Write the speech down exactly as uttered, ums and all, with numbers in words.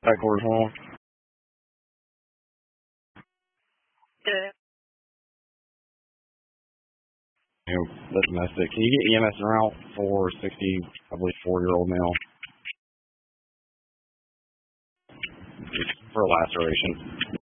site quarters home. Yeah. You know, let domestic. Can you get E M S around for sixty, I believe, four-year-old male for a laceration?